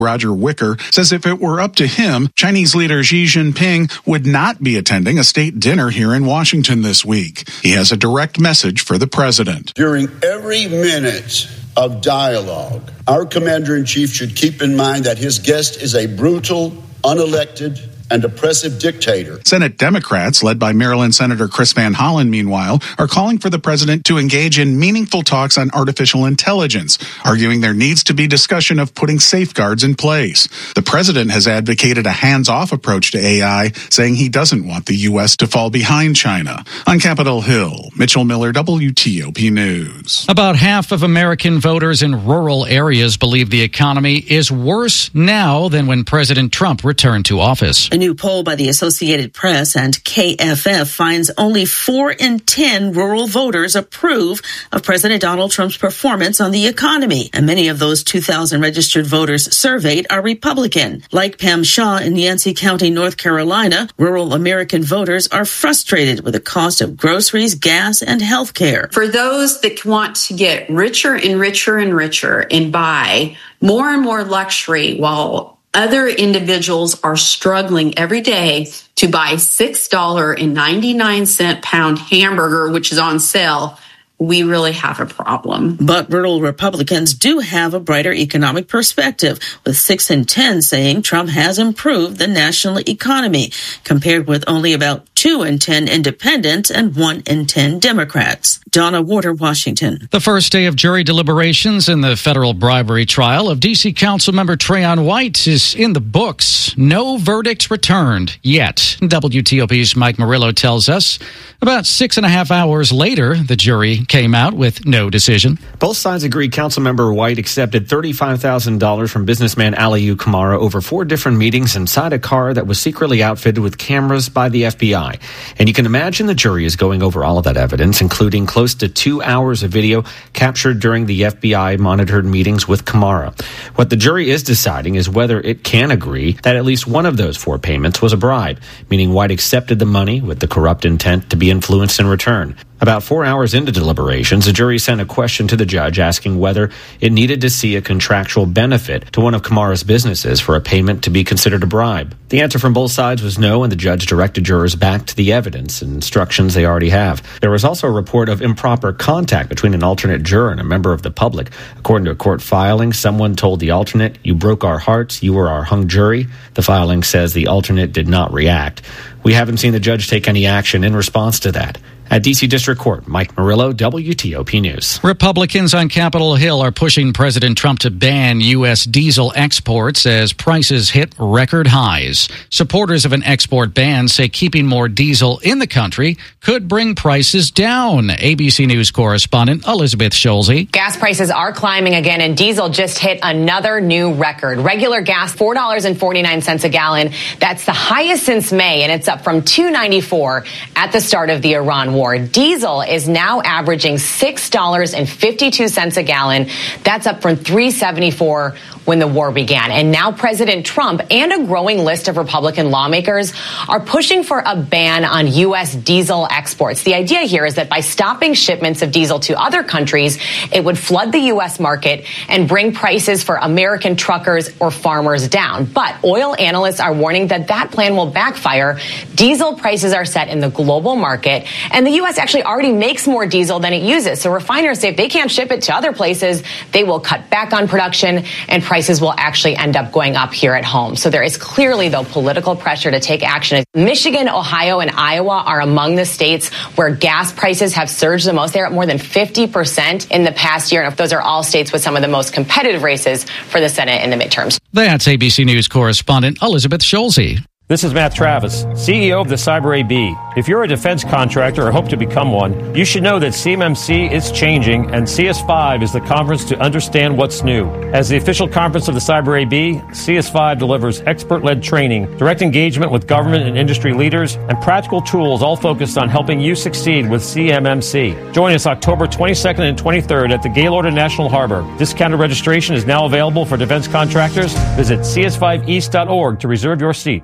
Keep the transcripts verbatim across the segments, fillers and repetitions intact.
Roger Wicker says if it were up to him, Chinese leader Xi Jinping would not be attending a state dinner here in Washington this week. He has a direct message for the president. During every minute of dialogue, our commander-in-chief should keep in mind that his guest is a brutal, unelected, and oppressive dictator. Senate Democrats, led by Maryland Senator Chris Van Hollen, meanwhile, are calling for the president to engage in meaningful talks on artificial intelligence, arguing there needs to be discussion of putting safeguards in place. The president has advocated a hands-off approach to A I, saying he doesn't want the U S to fall behind China. On Capitol Hill, Mitchell Miller, W T O P News. About half of American voters in rural areas believe the economy is worse now than when President Trump returned to office. A new poll by the Associated Press and K F F finds only four in ten rural voters approve of President Donald Trump's performance on the economy. And many of those two thousand registered voters surveyed are Republican. Like Pam Shaw in Yancey County, North Carolina, rural American voters are frustrated with the cost of groceries, gas, and health care. For those that want to get richer and richer and richer and buy more and more luxury while other individuals are struggling every day to buy six dollars and ninety-nine cents pound hamburger, which is on sale, we really have a problem. But rural Republicans do have a brighter economic perspective, with six in ten saying Trump has improved the national economy, compared with only about two in ten independents and one in ten Democrats. Donna Warder, Washington. The first day of jury deliberations in the federal bribery trial of D C Councilmember Trayon White is in the books. No verdict returned yet. W T O P's Mike Murillo tells us about six and a half hours later, the jury came out with no decision. Both sides agree Councilmember White accepted thirty-five thousand dollars from businessman Aliyu Kamara over four different meetings inside a car that was secretly outfitted with cameras by the F B I. And you can imagine the jury is going over all of that evidence, including close to two hours of video captured during the F B I-monitored meetings with Kamara. What the jury is deciding is whether it can agree that at least one of those four payments was a bribe, meaning White accepted the money with the corrupt intent to be influenced in return. About four hours into deliberations, the jury sent a question to the judge asking whether it needed to see a contractual benefit to one of Kamara's businesses for a payment to be considered a bribe. The answer from both sides was no, and the judge directed jurors back to the evidence and instructions they already have. There was also a report of improper contact between an alternate juror and a member of the public. According to a court filing, someone told the alternate, "You broke our hearts, you were our hung jury." The filing says the alternate did not react. We haven't seen the judge take any action in response to that. At D C District Court, Mike Murillo, W T O P News. Republicans on Capitol Hill are pushing President Trump to ban U S diesel exports as prices hit record highs. Supporters of an export ban say keeping more diesel in the country could bring prices down. A B C News correspondent Elizabeth Schulze. Gas prices are climbing again, and diesel just hit another new record. Regular gas, four dollars and forty-nine cents a gallon. That's the highest since May, and it's up from two dollars and ninety-four cents at the start of the Iran war. Diesel is now averaging six dollars and fifty-two cents a gallon. That's up from three dollars and seventy-four cents when the war began. And now President Trump and a growing list of Republican lawmakers are pushing for a ban on U S diesel exports. The idea here is that by stopping shipments of diesel to other countries, it would flood the U S market and bring prices for American truckers or farmers down. But oil analysts are warning that that plan will backfire. Diesel prices are set in the global market, and the U S actually already makes more diesel than it uses. So refiners say if they can't ship it to other places, they will cut back on production, and prices will actually end up going up here at home. So there is clearly, though, political pressure to take action. Michigan, Ohio, and Iowa are among the states where gas prices have surged the most. They're at more than fifty percent in the past year. And those are all states with some of the most competitive races for the Senate in the midterms. That's A B C News correspondent Elizabeth Schulze. This is Matt Travis, C E O of the Cyber A B. If you're a defense contractor or hope to become one, you should know that C M M C is changing, and C S five is the conference to understand what's new. As the official conference of the Cyber A B, C S five delivers expert-led training, direct engagement with government and industry leaders, and practical tools all focused on helping you succeed with C M M C. Join us October twenty-second and twenty-third at the Gaylord at National Harbor. Discounted registration is now available for defense contractors. Visit C S five east dot org to reserve your seat.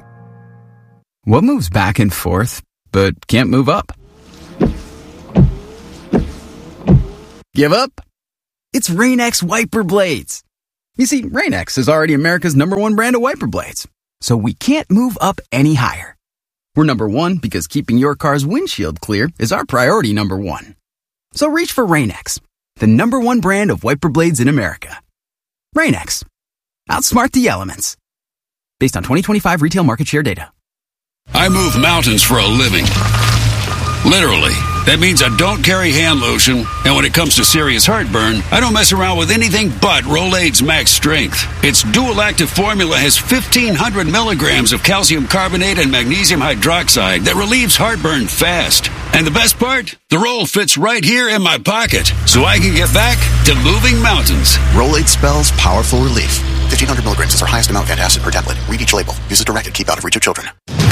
What moves back and forth, but can't move up? Give up? It's Rain-X wiper blades. You see, Rain-X is already America's number one brand of wiper blades, so we can't move up any higher. We're number one because keeping your car's windshield clear is our priority number one. So reach for Rain-X, the number one brand of wiper blades in America. Rain-X. Outsmart the elements. Based on twenty twenty-five retail market share data. I move mountains for a living. Literally. That means I don't carry hand lotion, and when it comes to serious heartburn, I don't mess around with anything but Rolaids Max Strength. Its dual-active formula has fifteen hundred milligrams of calcium carbonate and magnesium hydroxide that relieves heartburn fast. And the best part? The roll fits right here in my pocket, so I can get back to moving mountains. Rolaids spells powerful relief. fifteen hundred milligrams is our highest amount of antacid per tablet. Read each label. Use as directed. Keep out of reach of children.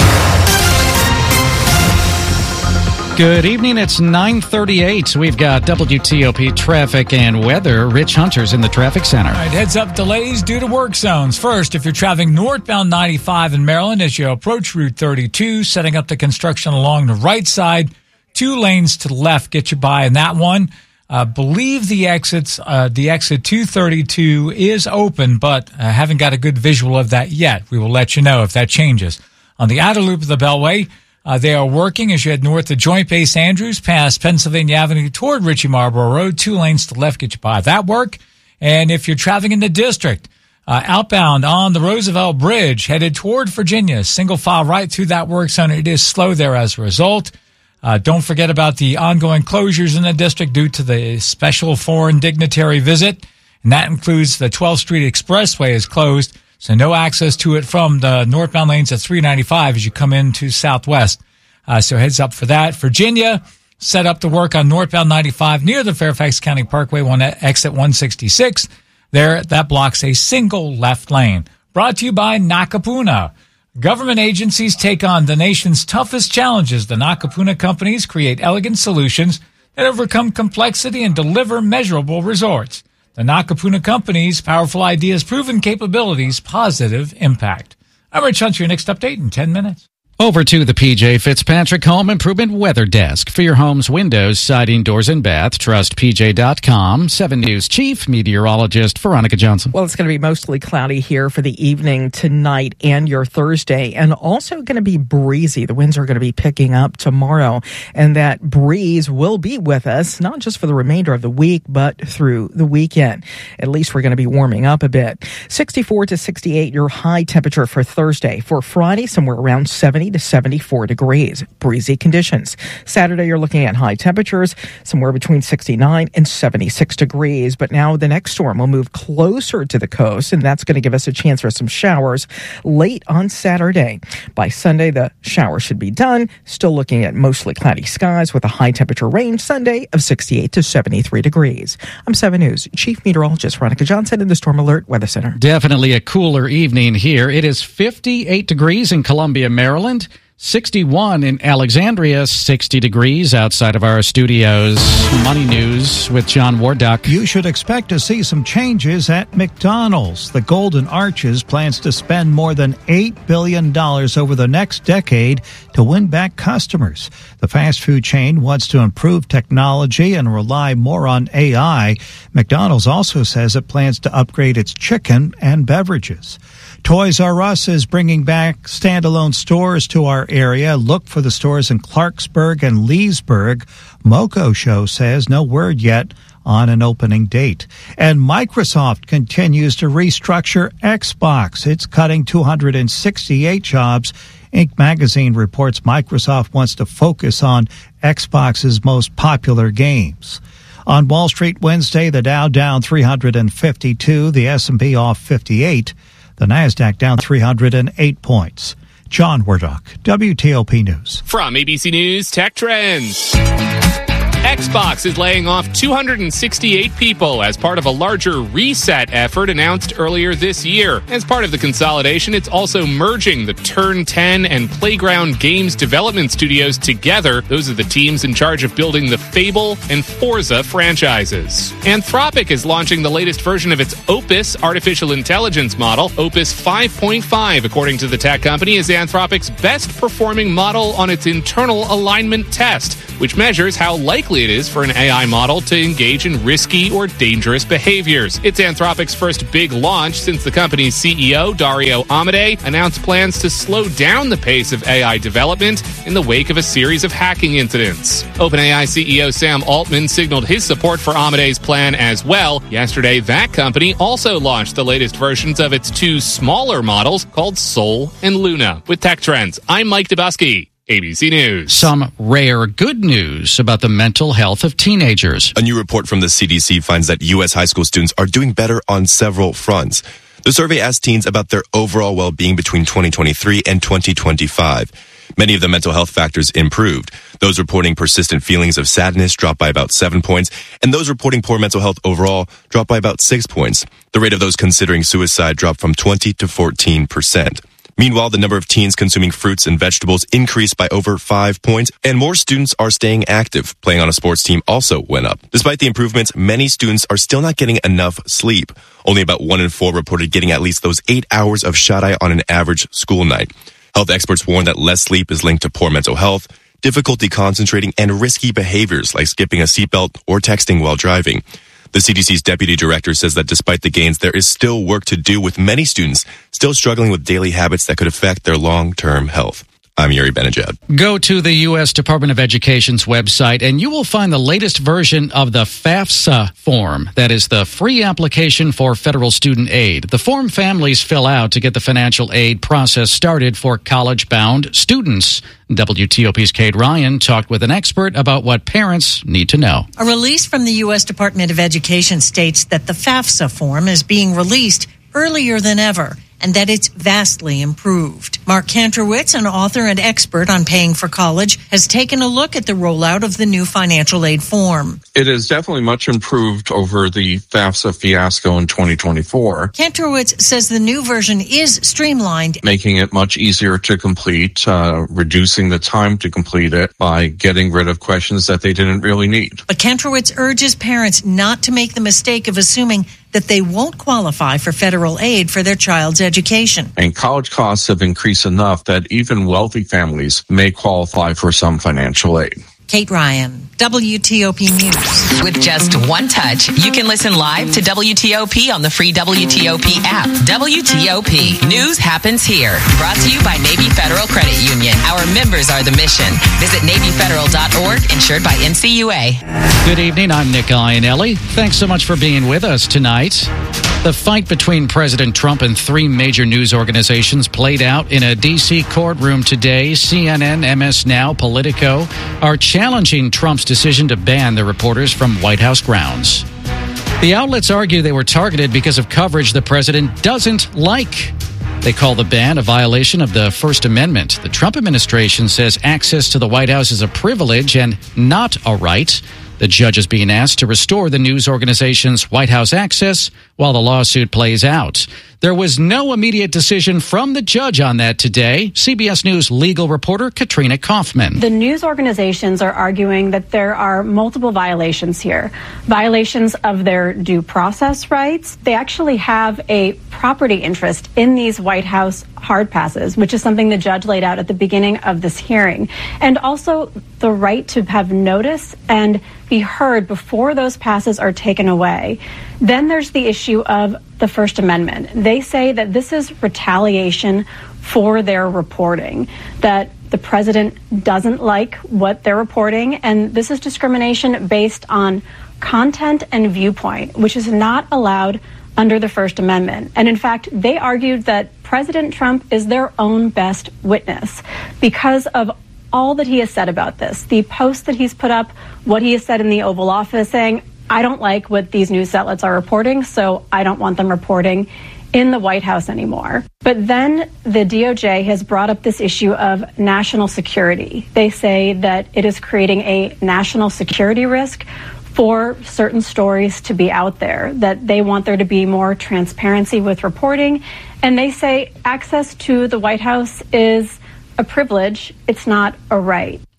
Good evening. It's nine thirty-eight. We've got W T O P traffic and weather. Rich Hunter's in the traffic center. All right, heads up delays due to work zones. First, if you're traveling northbound ninety-five in Maryland as you approach Route thirty-two, setting up the construction along the right side, two lanes to the left get you by in that one. I uh, believe the exits, uh, the exit two thirty-two is open, but I uh, haven't got a good visual of that yet. We will let you know if that changes. On the outer loop of the Beltway, Uh, they are working as you head north to Joint Base Andrews past Pennsylvania Avenue toward Ritchie Marlboro Road. Two lanes to the left get you by that work. And if you're traveling in the district, uh, outbound on the Roosevelt Bridge, headed toward Virginia, single file right through that work zone. It is slow there as a result. Uh, don't forget about the ongoing closures in the district due to the special foreign dignitary visit. And that includes the twelfth Street Expressway is closed. So no access to it from the northbound lanes at three ninety-five as you come into Southwest. Uh, so heads up for that. Virginia set up to work on northbound ninety-five near the Fairfax County Parkway, one exit one sixty-six. There, that blocks a single left lane. Brought to you by Nakapuna. Government agencies take on the nation's toughest challenges. The Nakapuna companies create elegant solutions that overcome complexity and deliver measurable results. The Nakapuna Company's powerful ideas, proven capabilities, positive impact. I'm Rich Hunter, your next update in ten minutes. Over to the P J Fitzpatrick Home Improvement Weather Desk. For your home's windows, siding, doors, and bath, trust P J dot com. seven News Chief Meteorologist Veronica Johnson. Well, it's going to be mostly cloudy here for the evening tonight and your Thursday, and also going to be breezy. The winds are going to be picking up tomorrow, and that breeze will be with us, not just for the remainder of the week, but through the weekend. At least we're going to be warming up a bit. sixty-four to sixty-eight, your high temperature for Thursday. For Friday, somewhere around seventy to seventy-four degrees. Breezy conditions. Saturday, you're looking at high temperatures, somewhere between sixty-nine and seventy-six degrees. But now the next storm will move closer to the coast, and that's going to give us a chance for some showers late on Saturday. By Sunday, the showers should be done. Still looking at mostly cloudy skies with a high temperature range Sunday of sixty-eight to seventy-three degrees. I'm seven News Chief Meteorologist Veronica Johnson in the Storm Alert Weather Center. Definitely a cooler evening here. It is fifty-eight degrees in Columbia, Maryland. sixty-one in Alexandria, sixty degrees outside of our studios. Money News with John Wardock. You should expect to see some changes at McDonald's. The Golden Arches plans to spend more than eight billion dollars over the next decade to win back customers. The fast food chain wants to improve technology and rely more on A I. McDonald's also says it plans to upgrade its chicken and beverages. Toys R Us is bringing back standalone stores to our area. Look for the stores in Clarksburg and Leesburg. Moco Show says no word yet on an opening date. And Microsoft continues to restructure Xbox. It's cutting two hundred sixty-eight jobs. Inc. magazine reports Microsoft wants to focus on Xbox's most popular games. On Wall Street Wednesday, the Dow down three hundred fifty-two, the S and P off fifty-eight. The NASDAQ down three hundred eight points. John Wardock, W T O P News. From A B C News Tech Trends. Xbox is laying off two hundred sixty-eight people as part of a larger reset effort announced earlier this year. As part of the consolidation, it's also merging the Turn ten and Playground Games development studios together. Those are the teams in charge of building the Fable and Forza franchises. Anthropic is launching the latest version of its Opus artificial intelligence model. Opus five point five, according to the tech company, is Anthropic's best performing model on its internal alignment test, which measures how likely it is for an A I model to engage in risky or dangerous behaviors. It's Anthropic's first big launch since the company's C E O, Dario Amodei, announced plans to slow down the pace of A I development in the wake of a series of hacking incidents. OpenAI C E O Sam Altman signaled his support for Amodei's plan as well. Yesterday, that company also launched the latest versions of its two smaller models called Sol and Luna. With Tech Trends, I'm Mike Dubusky, A B C News. Some rare good news about the mental health of teenagers. A new report from the C D C finds that U S high school students are doing better on several fronts. The survey asked teens about their overall well-being between twenty twenty-three and twenty twenty-five. Many of the mental health factors improved. Those reporting persistent feelings of sadness dropped by about seven points, and those reporting poor mental health overall dropped by about six points. The rate of those considering suicide dropped from twenty to fourteen percent. Meanwhile, the number of teens consuming fruits and vegetables increased by over five points, and more students are staying active. Playing on a sports team also went up. Despite the improvements, many students are still not getting enough sleep. Only about one in four reported getting at least those eight hours of shut-eye on an average school night. Health experts warn that less sleep is linked to poor mental health, difficulty concentrating, and risky behaviors like skipping a seatbelt or texting while driving. The C D C's deputy director says that despite the gains, there is still work to do, with many students still struggling with daily habits that could affect their long-term health. I'm Yuri Benajad. Go to the U S Department of Education's website and you will find the latest version of the FAFSA form. That is the free application for federal student aid. The form families fill out to get the financial aid process started for college-bound students. W T O P's Kate Ryan talked with an expert about what parents need to know. A release from the U S Department of Education states that the FAFSA form is being released earlier than ever, and that it's vastly improved. Mark Kantrowitz, an author and expert on paying for college, has taken a look at the rollout of the new financial aid form. It is definitely much improved over the FAFSA fiasco in twenty twenty-four. Kantrowitz says the new version is streamlined, making it much easier to complete, uh, reducing the time to complete it by getting rid of questions that they didn't really need. But Kantrowitz urges parents not to make the mistake of assuming that they won't qualify for federal aid for their child's education. And college costs have increased enough that even wealthy families may qualify for some financial aid. Kate Ryan, W T O P News. With just one touch, you can listen live to W T O P on the free W T O P app. W T O P. News happens here. Brought to you by Navy Federal Credit Union. Our members are the mission. Visit Navy Federal dot org, insured by N C U A. Good evening. I'm Nick Iannelli. Thanks so much for being with us tonight. The fight between President Trump and three major news organizations played out in a D C courtroom today. C N N, M S Now, Politico are challenging Trump's decision to ban the reporters from White House grounds. The outlets argue they were targeted because of coverage the president doesn't like. They call the ban a violation of the First Amendment. The Trump administration says access to the White House is a privilege and not a right. The judge is being asked to restore the news organization's White House access while the lawsuit plays out. There was no immediate decision from the judge on that today. C B S News legal reporter Katrina Kaufman. The news organizations are arguing that there are multiple violations here. Violations of their due process rights. They actually have a property interest in these White House hard passes, which is something the judge laid out at the beginning of this hearing. And also the right to have notice and be heard before those passes are taken away. Then there's the issue of the First Amendment. They say that this is retaliation for their reporting, that the president doesn't like what they're reporting, and this is discrimination based on content and viewpoint, which is not allowed under the First Amendment. And in fact, they argued that President Trump is their own best witness because of all that he has said about this. The posts that he's put up, what he has said in the Oval Office, saying, I don't like what these news outlets are reporting, so I don't want them reporting in the White House anymore. But then the D O J has brought up this issue of national security. They say that it is creating a national security risk for certain stories to be out there, that they want there to be more transparency with reporting. And they say access to the White House is a privilege. It's not a right.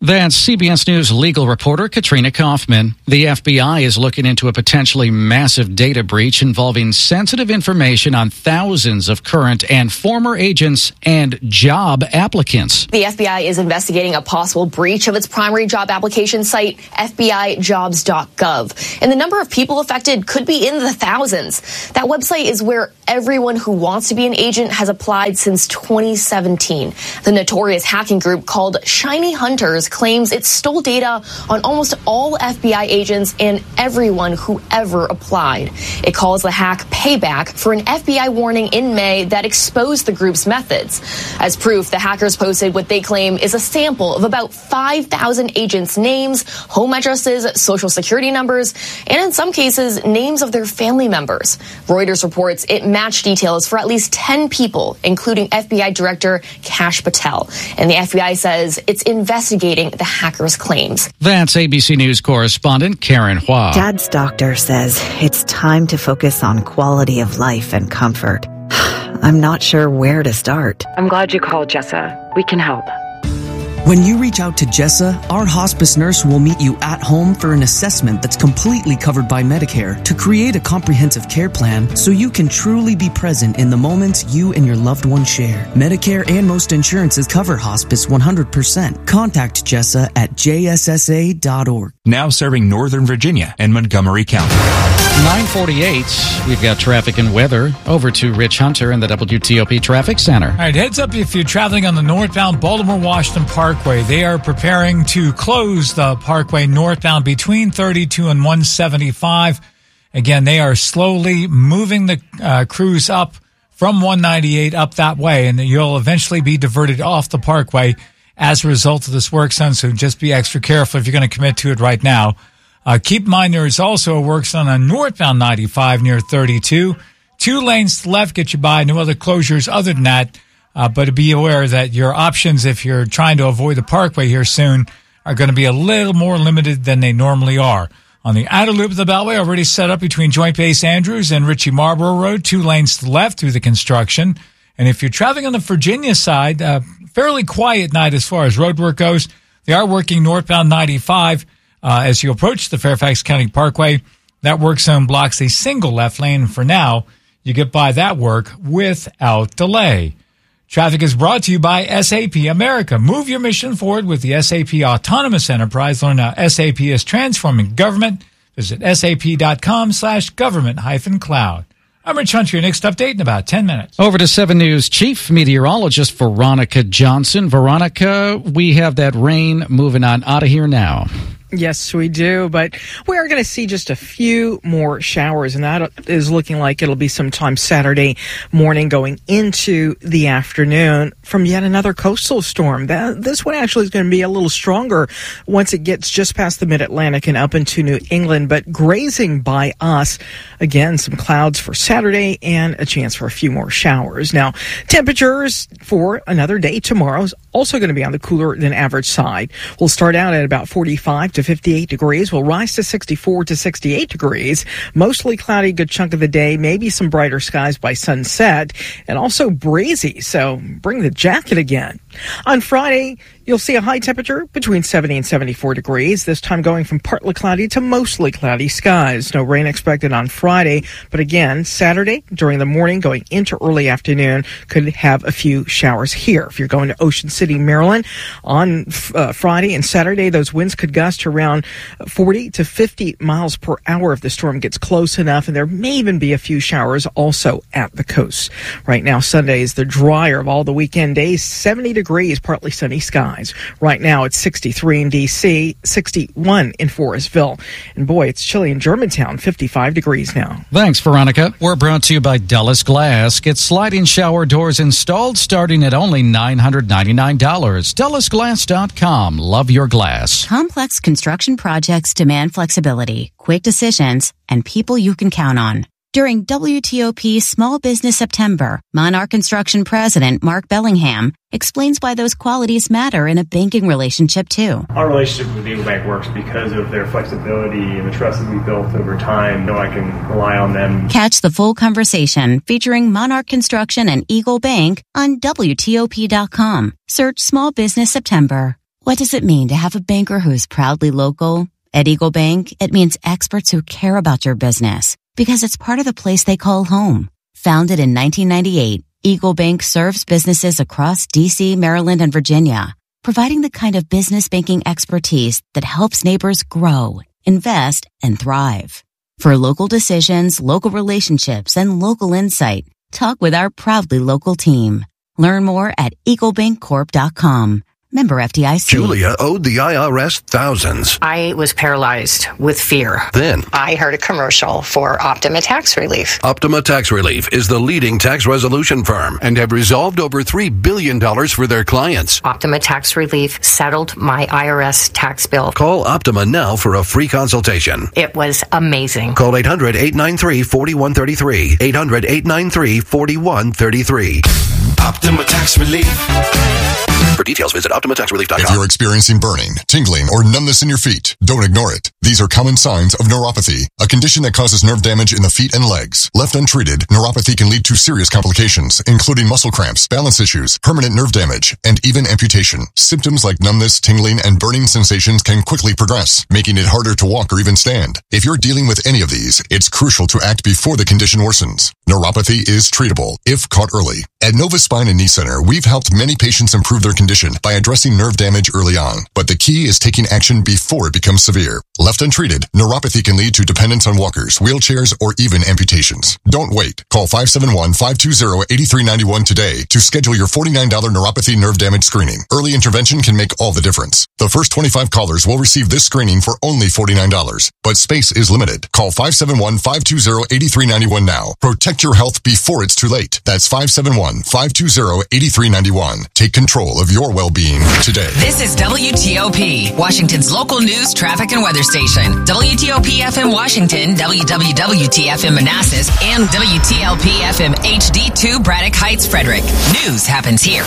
That's C B S News legal reporter Katrina Kaufman. The F B I is looking into a potentially massive data breach involving sensitive information on thousands of current and former agents and job applicants. The F B I is investigating a possible breach of its primary job application site, F B I jobs dot gov. And the number of people affected could be in the thousands. That website is where everyone who wants to be an agent has applied since twenty seventeen. The notorious hacking group called Shiny Hunters claims it stole data on almost all F B I agents and everyone who ever applied. It calls the hack payback for an F B I warning in May that exposed the group's methods. As proof, the hackers posted what they claim is a sample of about five thousand agents' names, home addresses, social security numbers, and in some cases, names of their family members. Reuters reports it matched details for at least ten people, including F B I Director Kash Patel. And the F B I says it's investigating the hackers' claims. That's A B C News correspondent Karen Hua. Dad's doctor says it's time to focus on quality of life and comfort. I'm not sure where to start. I'm glad you called, Jessa. We can help. When you reach out to Jessa, our hospice nurse will meet you at home for an assessment that's completely covered by Medicare to create a comprehensive care plan so you can truly be present in the moments you and your loved one share. Medicare and most insurances cover hospice one hundred percent. Contact Jessa at j s s a dot org. Now serving Northern Virginia and Montgomery County. nine forty-eight, we've got traffic and weather. Over to Rich Hunter in the W T O P Traffic Center. All right, heads up if you're traveling on the northbound Baltimore-Washington Parkway. They are preparing to close the parkway northbound between thirty-two and one seventy-five. Again, they are slowly moving the uh, crews up from one ninety-eight up that way, and you'll eventually be diverted off the parkway as a result of this work zone, so just be extra careful if you're going to commit to it right now. Uh, keep in mind there is also a work zone on northbound ninety-five near thirty-two. Two lanes to the left get you by. No other closures other than that. Uh, but be aware that your options, if you're trying to avoid the parkway here soon, are going to be a little more limited than they normally are. On the outer loop of the Beltway, already set up between Joint Base Andrews and Ritchie Marlborough Road, two lanes to the left through the construction. And if you're traveling on the Virginia side, uh, fairly quiet night as far as road work goes. They are working northbound ninety-five uh, as you approach the Fairfax County Parkway. That work zone blocks a single left lane. For now, you get by that work without delay. Traffic is brought to you by S A P America. Move your mission forward with the S A P Autonomous Enterprise. Learn how S A P is transforming government. Visit sap.com slash government hyphen cloud. I'm Rich Hunter, your next update in about ten minutes. Over to seven News Chief Meteorologist Veronica Johnson. Veronica, we have that rain moving on out of here now. Yes, we do, but we are going to see just a few more showers, and that is looking like it'll be sometime Saturday morning going into the afternoon from yet another coastal storm. That, this one actually is going to be a little stronger once it gets just past the mid-Atlantic and up into New England, but grazing by us. Again, some clouds for Saturday and a chance for a few more showers. Now, temperatures for another day tomorrow is also going to be on the cooler than average side. We'll start out at about forty-five to fifty-eight degrees. We'll rise to sixty-four to sixty-eight degrees. Mostly cloudy, good chunk of the day. Maybe some brighter skies by sunset, and also breezy. So bring the jacket again. On Friday, you'll see a high temperature between seventy and seventy-four degrees. This time going from partly cloudy to mostly cloudy skies. No rain expected on Friday, but again, Saturday during the morning going into early afternoon could have a few showers here. If you're going to Ocean City, Maryland, on uh, Friday and Saturday, those winds could gust to around forty to fifty miles per hour if the storm gets close enough, and there may even be a few showers also at the coast. Right now, Sunday is the drier of all the weekend days, seventy degrees, partly sunny skies. Right now, it's sixty-three in D C, sixty-one in Forestville. And boy, it's chilly in Germantown, fifty-five degrees now. Thanks, Veronica. We're brought to you by Dulles Glass. Get sliding shower doors installed starting at only nine hundred ninety-nine dollars. Dulles Glass dot com. Love your glass. Complex construction projects demand flexibility, quick decisions, and people you can count on. During W T O P Small Business September, Monarch Construction President Mark Bellingham explains why those qualities matter in a banking relationship, too. Our relationship with Eagle Bank works because of their flexibility and the trust that we built over time. I know I can rely on them. Catch the full conversation featuring Monarch Construction and Eagle Bank on W T O P dot com. Search Small Business September. What does it mean to have a banker who's proudly local? At Eagle Bank, it means experts who care about your business because it's part of the place they call home. Founded in nineteen ninety-eight, Eagle Bank serves businesses across D C, Maryland, and Virginia, providing the kind of business banking expertise that helps neighbors grow, invest, and thrive. For local decisions, local relationships, and local insight, talk with our proudly local team. Learn more at eagle bank corp dot com. Member F D I C. Julia owed the I R S thousands. I was paralyzed with fear. Then I heard a commercial for Optima Tax Relief. Optima Tax Relief is the leading tax resolution firm and have resolved over three billion dollars for their clients. Optima Tax Relief settled my I R S tax bill. Call Optima now for a free consultation. It was amazing. Call eight hundred, eight nine three, four one three three. eight hundred, eight nine three, four one three three. Optima Tax Relief. For details, visit optima tax relief dot com. If you're experiencing burning, tingling, or numbness in your feet, don't ignore it. These are common signs of neuropathy, a condition that causes nerve damage in the feet and legs. Left untreated, neuropathy can lead to serious complications, including muscle cramps, balance issues, permanent nerve damage, and even amputation. Symptoms like numbness, tingling, and burning sensations can quickly progress, making it harder to walk or even stand. If you're dealing with any of these, it's crucial to act before the condition worsens. Neuropathy is treatable if caught early. At Nova Spine and Knee Center, we've helped many patients improve their condition by addressing nerve damage early on. But the key is taking action before it becomes severe. Left untreated, neuropathy can lead to dependence on walkers, wheelchairs, or even amputations. Don't wait. Call five seven one, five two zero, eight three nine one today to schedule your forty-nine dollars neuropathy nerve damage screening. Early intervention can make all the difference. The first twenty-five callers will receive this screening for only forty-nine dollars. But space is limited. Call five seven one, five two zero, eight three nine one now. Protect your health before it's too late. That's five seven one, five two zero, eight three nine one. Take control of your well-being today. This is W T O P, Washington's local news, traffic, and weather station. W T O P F M Washington, W W W T F M Manassas, and W T L P F M H D two Braddock Heights, Frederick. News happens here.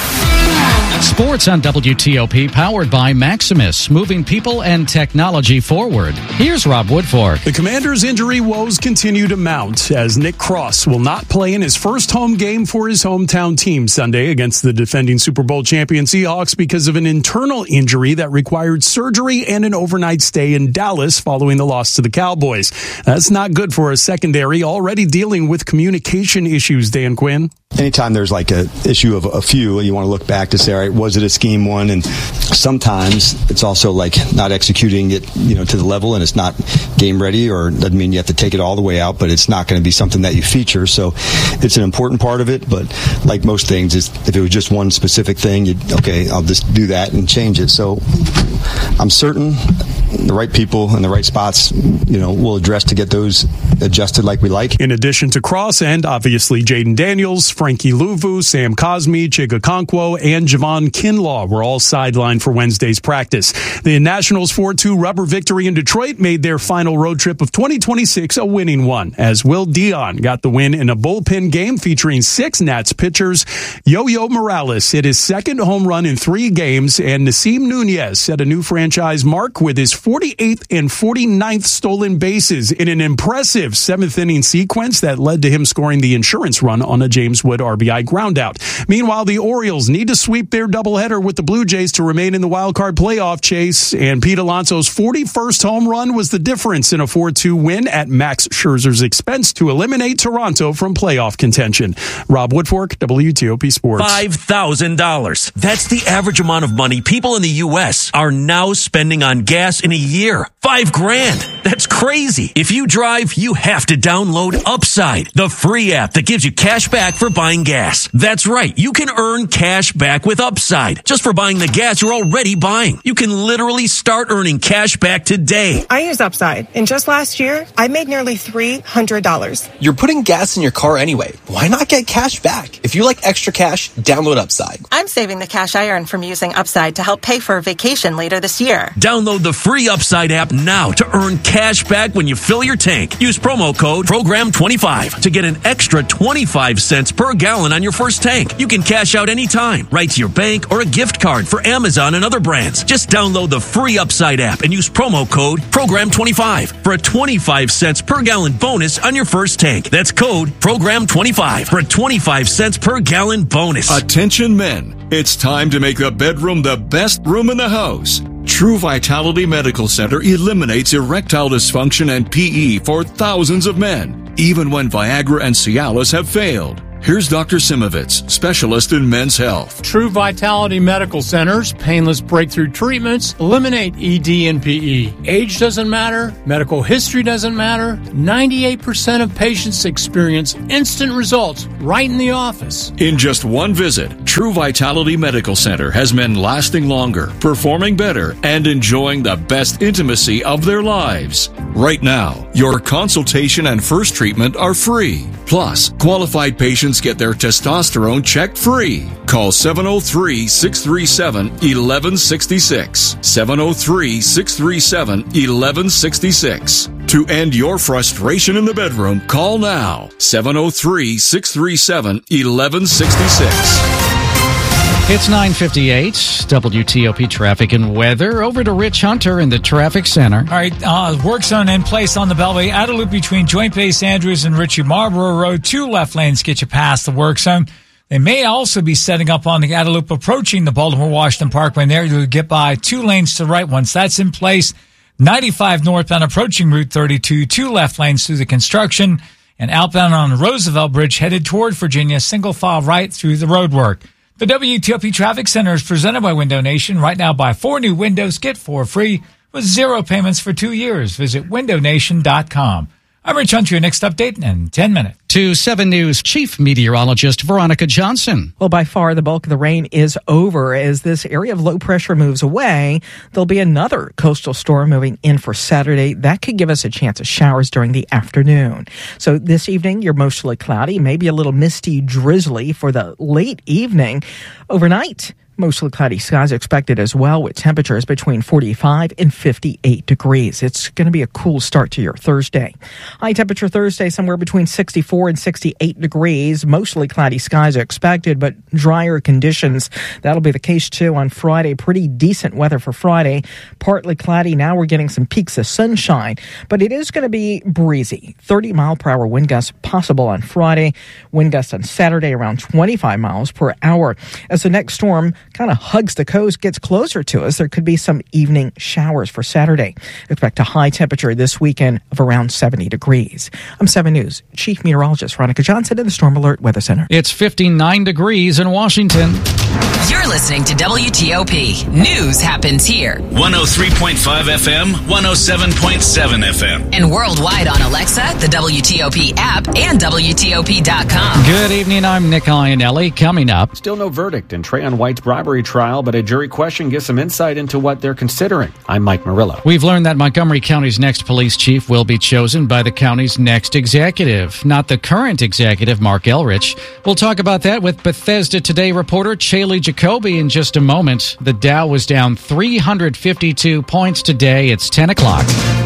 Sports on W T O P, powered by Maximus, moving people and technology forward. Here's Rob Woodfork. The Commanders' injury woes continue to mount as Nick Cross will not play in his first home game for his hometown team Sunday against the defending Super Bowl champion Seahawks because of an internal injury that required surgery and an overnight stay in Dallas following the loss to the Cowboys. That's not good for a secondary already dealing with communication issues, Dan Quinn. Anytime there's like a issue of a few, you want to look back to say, all right, was it a scheme one? And sometimes it's also like not executing it, you know, to the level, and it's not game ready, or doesn't mean you have to take it all the way out, but it's not going to be something that you feature. So it's an important part of it, but like most things, is if it was just one specific thing, you'd, okay, I'll just do that and change it. So I'm certain the right people in the right spots, you know, will address to get those adjusted like we like. In addition to Cross and obviously Jaden Daniels, Frankie Luvu, Sam Cosme, Chiga Okonkwo, and Javon Kinlaw were all sidelined for Wednesday's practice. The Nationals' four two rubber victory in Detroit made their final road trip of twenty twenty-six a winning one, as Will Dion got the win in a bullpen game featuring six Nats pitchers. Yo-Yo Morales hit his second home run in three games, and Nasim Nunez set a new franchise mark with his forty-eighth and forty-ninth stolen bases in an impressive seventh-inning sequence that led to him scoring the insurance run on a James Wood R B I groundout. Meanwhile, the Orioles need to sweep their doubleheader with the Blue Jays to remain in the wildcard playoff chase, and Pete Alonso's forty-first home run was the difference in a four two win at Max Scherzer's expense to eliminate Toronto from playoff contention. Rob Woodfork, W T O P Sports. five thousand dollars. That's the average amount of money people in the U S are now spending on gas in a year. Five grand. That's crazy. If you drive, you have to download Upside, the free app that gives you cash back for buying gas. That's right. You can earn cash back with Upside just for buying the gas you're already buying. You can literally start earning cash back today. I use Upside, and just last year, I made nearly three hundred dollars. You're putting gas in your car anyway. Why not get cash back? If you like extra cash, download Upside. I'm saving the cash I earn from using Upside to help pay for a vacation later this year. Download the free Upside app now to earn cash back when you fill your tank. Use promo promo code program twenty-five to get an extra twenty-five cents per gallon on your first tank. You can cash out anytime, right to your bank or a gift card for Amazon and other brands. Just download the free Upside app and use promo code program twenty-five for a twenty-five cents per gallon bonus on your first tank. That's code program twenty-five for a twenty-five cents per gallon bonus. Attention men, it's time to make the bedroom the best room in the house. True Vitality Medical Center eliminates erectile dysfunction and P E for thousands of men, even when Viagra and Cialis have failed. Here's Doctor Simovitz, specialist in men's health. True Vitality Medical Center's painless breakthrough treatments eliminate E D and P E. Age doesn't matter. Medical history doesn't matter. ninety-eight percent of patients experience instant results right in the office. In just one visit, True Vitality Medical Center has men lasting longer, performing better, and enjoying the best intimacy of their lives. Right now, your consultation and first treatment are free. Plus, qualified patients get their testosterone checked free. Call seven oh three, six three seven, one one six six. seven oh three, six three seven, one one six six. To end your frustration in the bedroom, call now. seven oh three, six three seven, one one six six. It's nine fifty-eight, W T O P traffic and weather. Over to Rich Hunter in the traffic center. All right, uh, work zone in place on the Beltway. Out of loop between Joint Base Andrews and Ritchie Marlboro Road. Two left lanes get you past the work zone. They may also be setting up on the outer loop approaching the Baltimore-Washington Parkway. And there you'll get by two lanes to the right. Once that's in place, ninety-five northbound approaching Route thirty-two, two left lanes through the construction. And outbound on the Roosevelt Bridge headed toward Virginia, single file right through the road work. The W T O P Traffic Center is presented by Window Nation. Right now, buy four new windows, get four free with zero payments for two years. Visit window nation dot com. I'm Rich Hunter. Your next update in ten minutes. To seven News Chief Meteorologist Veronica Johnson. Well, by far, the bulk of the rain is over. As this area of low pressure moves away, there'll be another coastal storm moving in for Saturday. That could give us a chance of showers during the afternoon. So this evening, you're mostly cloudy, maybe a little misty, drizzly for the late evening. Overnight, mostly cloudy skies expected as well, with temperatures between forty-five and fifty-eight degrees. It's going to be a cool start to your Thursday. High temperature Thursday, somewhere between sixty-four and sixty-eight degrees. Mostly cloudy skies are expected, but drier conditions. That'll be the case, too, on Friday. Pretty decent weather for Friday. Partly cloudy. Now we're getting some peaks of sunshine, but it is going to be breezy. thirty mile per hour wind gusts possible on Friday. Wind gusts on Saturday around twenty-five miles per hour. As the next storm kind of hugs the coast, gets closer to us, there could be some evening showers for Saturday. Expect a high temperature this weekend of around seventy degrees. I'm seven News Chief Meteorologist Veronica Johnson in the Storm Alert Weather Center. It's fifty-nine degrees in Washington. You're listening to W T O P. News happens here. one oh three point five F M, one oh seven point seven F M. And worldwide on Alexa, the W T O P app, and W T O P dot com. Good evening, I'm Nick Iannelli. Coming up. Still no verdict in Trayon White's bribery trial, but a jury question gives some insight into what they're considering. I'm Mike Murillo. We've learned that Montgomery County's next police chief will be chosen by the county's next executive, not the current executive, Mark Elrich. We'll talk about that with Bethesda Today reporter Chaley Jacoby in just a moment. The Dow was down three hundred fifty-two points today. It's ten o'clock.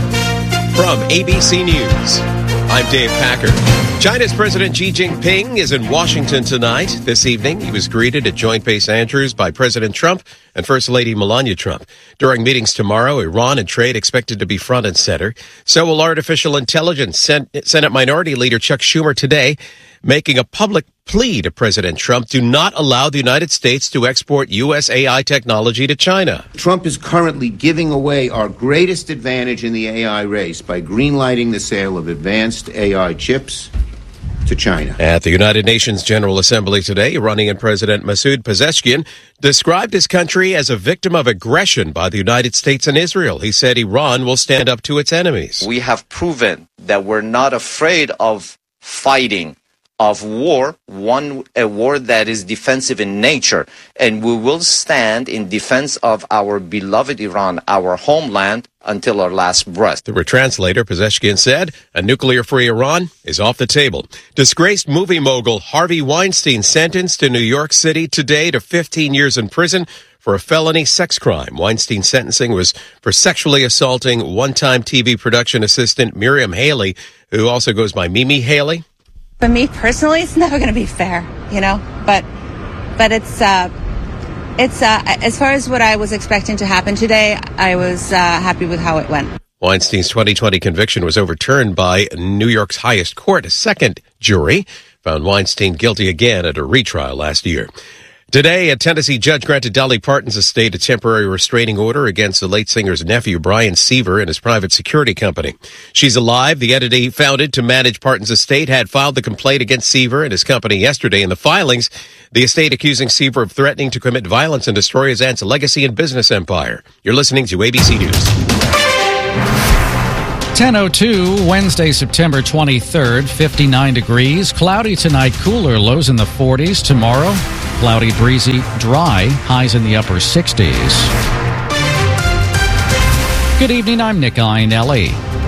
From A B C News, I'm Dave Packer. China's President Xi Jinping is in Washington tonight. This evening, he was greeted at Joint Base Andrews by President Trump and First Lady Melania Trump. During meetings tomorrow, Iran and trade expected to be front and center. So will artificial intelligence. Senate Minority Leader Chuck Schumer today making a public plea to President Trump: do not allow the United States to export U S A I technology to China. Trump is currently giving away our greatest advantage in the A I race by greenlighting the sale of advanced A I chips to China. At the United Nations General Assembly today, Iranian President Masoud Pezeshkian described his country as a victim of aggression by the United States and Israel. He said Iran will stand up to its enemies. We have proven that we're not afraid of fighting, of war, one a war that is defensive in nature, and we will stand in defense of our beloved Iran, our homeland, until our last breath. Through a translator, Pezeshkian said a nuclear-free Iran is off the table. Disgraced movie mogul Harvey Weinstein sentenced in New York City today to fifteen years in prison for a felony sex crime. Weinstein's sentencing was for sexually assaulting one-time T V production assistant Miriam Haley, who also goes by Mimi Haley. For me personally, it's never going to be fair, you know, but but it's uh, it's uh, as far as what I was expecting to happen today, I was uh, happy with how it went. Weinstein's twenty twenty conviction was overturned by New York's highest court. A second jury found Weinstein guilty again at a retrial last year. Today, a Tennessee judge granted Dolly Parton's estate a temporary restraining order against the late singer's nephew, Brian Seaver, and his private security company. She's Alive, the entity founded to manage Parton's estate, had filed the complaint against Seaver and his company yesterday. In the filings, the estate accusing Seaver of threatening to commit violence and destroy his aunt's legacy and business empire. You're listening to A B C News. ten oh two, Wednesday, September twenty-third, fifty-nine degrees. Cloudy tonight, cooler, lows in the forties. Tomorrow, cloudy, breezy, dry, highs in the upper sixties. Good evening, I'm Nick Iannelli.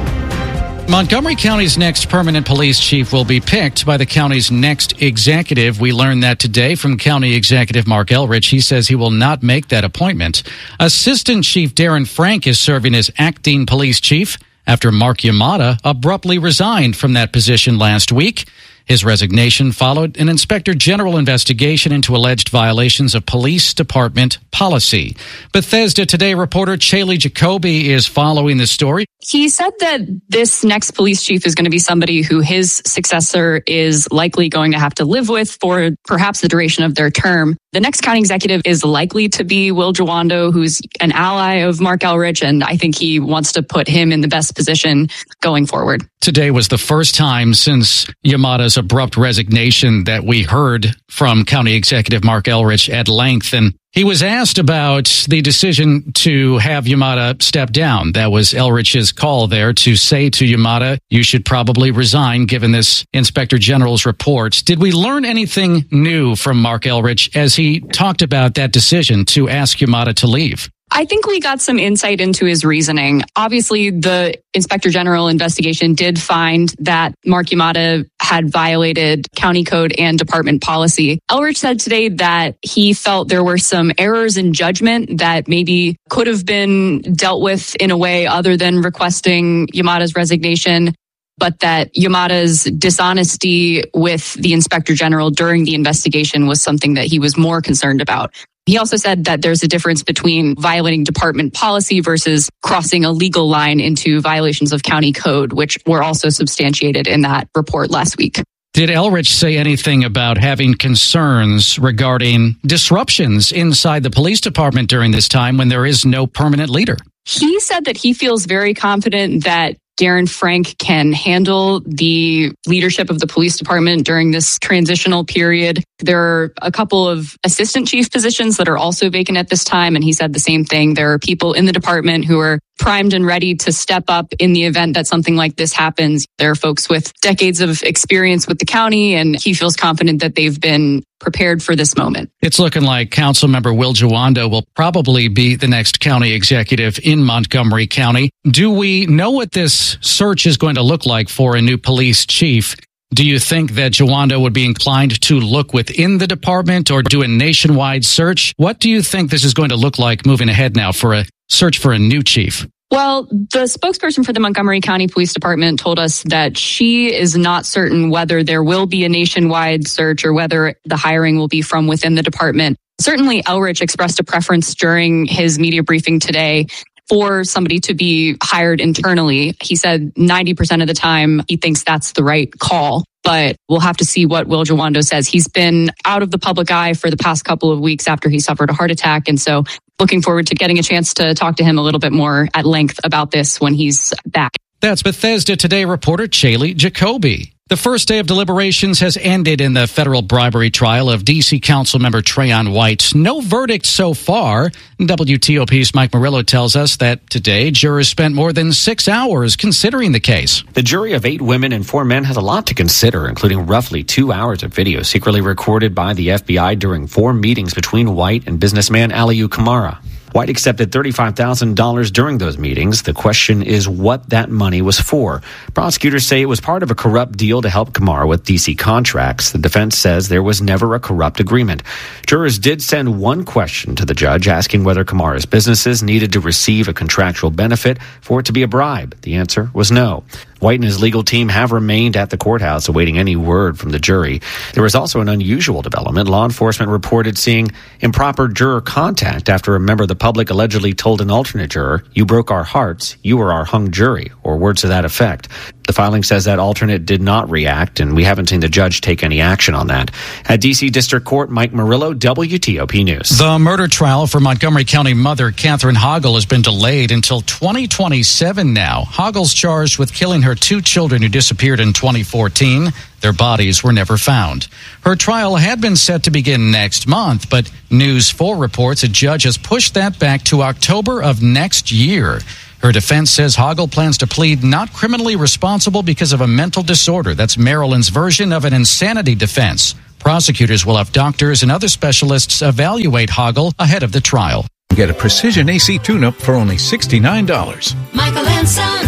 Montgomery County's next permanent police chief will be picked by the county's next executive. We learned that today from County Executive Mark Elrich. He says he will not make that appointment. Assistant Chief Darren Frank is serving as acting police chief after Mark Yamada abruptly resigned from that position last week. His resignation followed an inspector general investigation into alleged violations of police department policy. Bethesda Today reporter Chaley Jacoby is following the story. He said that this next police chief is going to be somebody who his successor is likely going to have to live with for perhaps the duration of their term. The next county executive is likely to be Will Jawando, who's an ally of Mark Elrich, and I think he wants to put him in the best position going forward. Today was the first time since Yamada's abrupt resignation that we heard from County Executive Mark Elrich at length, and he was asked about the decision to have Yamada step down. That was Elrich's call there to say to Yamada, you should probably resign given this Inspector General's report. Did we learn anything new from Mark Elrich as he talked about that decision to ask Yamada to leave? I think we got some insight into his reasoning. Obviously, the Inspector General investigation did find that Mark Yamada had violated county code and department policy. Elrich said today that he felt there were some errors in judgment that maybe could have been dealt with in a way other than requesting Yamada's resignation, but that Yamada's dishonesty with the Inspector General during the investigation was something that he was more concerned about. He also said that there's a difference between violating department policy versus crossing a legal line into violations of county code, which were also substantiated in that report last week. Did Elrich say anything about having concerns regarding disruptions inside the police department during this time when there is no permanent leader? He said that he feels very confident that Darren Frank can handle the leadership of the police department during this transitional period. There are a couple of assistant chief positions that are also vacant at this time, and he said the same thing. There are people in the department who are primed and ready to step up in the event that something like this happens. There are folks with decades of experience with the county, and he feels confident that they've been prepared for this moment. It's looking like Councilmember Will Jawando will probably be the next county executive in Montgomery County. Do we know what this search is going to look like for a new police chief? Do you think that Jawando would be inclined to look within the department or do a nationwide search? What do you think this is going to look like moving ahead now for a search for a new chief? Well, the spokesperson for the Montgomery County Police Department told us that she is not certain whether there will be a nationwide search or whether the hiring will be from within the department. Certainly, Elrich expressed a preference during his media briefing today for somebody to be hired internally. He said ninety percent of the time he thinks that's the right call, but we'll have to see what Will Jawando says. He's been out of the public eye for the past couple of weeks after he suffered a heart attack, and so looking forward to getting a chance to talk to him a little bit more at length about this when he's back. That's Bethesda Today reporter Chaley Jacoby. The first day of deliberations has ended in the federal bribery trial of D C Councilmember Trayon White. No verdict so far. W T O P's Mike Murillo tells us that today jurors spent more than six hours considering the case. The jury of eight women and four men had a lot to consider, including roughly two hours of video secretly recorded by the F B I during four meetings between White and businessman Aliyu Kamara. White accepted thirty-five thousand dollars during those meetings. The question is what that money was for. Prosecutors say it was part of a corrupt deal to help Kamar with D C contracts. The defense says there was never a corrupt agreement. Jurors did send one question to the judge asking whether Kamar's businesses needed to receive a contractual benefit for it to be a bribe. The answer was no. White and his legal team have remained at the courthouse awaiting any word from the jury. There was also an unusual development. Law enforcement reported seeing improper juror contact after a member of the public allegedly told an alternate juror, "You broke our hearts, you were our hung jury," or words to that effect. The filing says that alternate did not react, and we haven't seen the judge take any action on that. At D C District Court, Mike Murillo, W T O P News. The murder trial for Montgomery County mother Catherine Hoggle has been delayed until twenty twenty-seven now. Hoggle's charged with killing her two children who disappeared in twenty fourteen. Their bodies were never found. Her trial had been set to begin next month, but News four reports a judge has pushed that back to October of next year. Her defense says Hoggle plans to plead not criminally responsible because of a mental disorder. That's Maryland's version of an insanity defense. Prosecutors will have doctors and other specialists evaluate Hoggle ahead of the trial. Get a precision A C tune-up for only sixty-nine dollars. Michael and Son.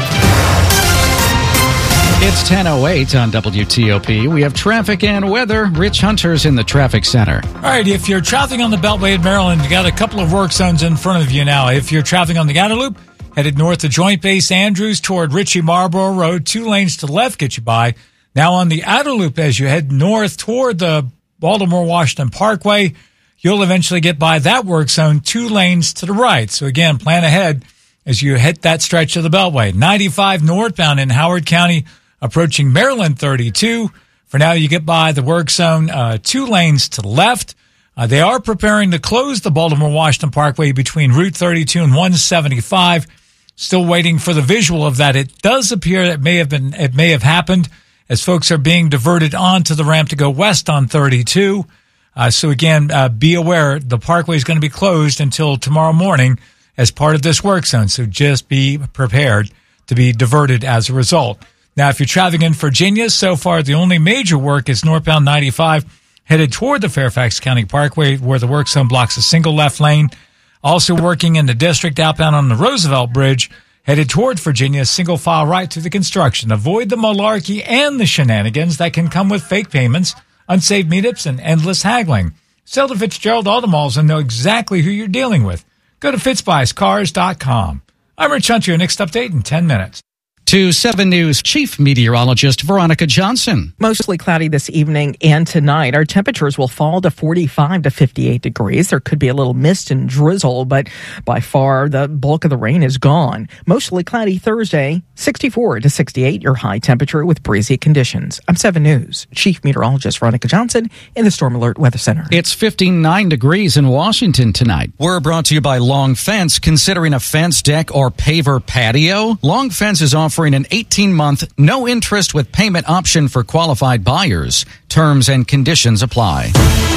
It's ten oh eight on W T O P. We have traffic and weather. Rich Hunter's in the traffic center. All right, if you're traveling on the Beltway in Maryland, you got a couple of work zones in front of you now. If you're traveling on the Outer Loop, headed north to Joint Base Andrews toward Ritchie Marlboro Road, two lanes to the left get you by. Now on the Outer Loop, as you head north toward the Baltimore-Washington Parkway, you'll eventually get by that work zone, two lanes to the right. So again, plan ahead as you hit that stretch of the Beltway. ninety-five northbound in Howard County, approaching Maryland thirty-two. For now, you get by the work zone, uh, two lanes to the left. Uh, they are preparing to close the Baltimore-Washington Parkway between Route thirty-two and one seventy-five. Still waiting for the visual of that. It does appear that it may have been, it may have happened as folks are being diverted onto the ramp to go west on thirty-two. Uh, so again, uh, be aware the parkway is going to be closed until tomorrow morning as part of this work zone. So just be prepared to be diverted as a result. Now, if you're traveling in Virginia, so far the only major work is northbound ninety-five headed toward the Fairfax County Parkway where the work zone blocks a single left lane. Also working in the district outbound on the Roosevelt Bridge headed toward Virginia, single file right through the construction. Avoid the malarkey and the shenanigans that can come with fake payments, unsafe meetups, and endless haggling. Sell to Fitzgerald Automalls and know exactly who you're dealing with. Go to fitzbuys cars dot com. I'm Rich Hunter, your next update in ten minutes. To seven News Chief Meteorologist Veronica Johnson. Mostly cloudy this evening and tonight. Our temperatures will fall to forty-five to fifty-eight degrees. There could be a little mist and drizzle, but by far the bulk of the rain is gone. Mostly cloudy Thursday, sixty-four to sixty-eight, your high temperature with breezy conditions. I'm seven News Chief Meteorologist Veronica Johnson in the Storm Alert Weather Center. It's fifty-nine degrees in Washington tonight. We're brought to you by Long Fence. Considering a fence, deck, or paver patio? Long Fence is offering an eighteen-month, no-interest with payment option for qualified buyers. Terms and conditions apply.